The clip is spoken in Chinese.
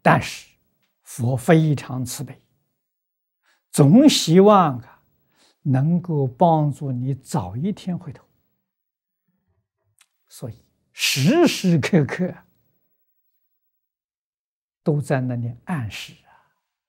但是佛非常慈悲，总希望能够帮助你早一天回头，所以时时刻刻都在那里暗示。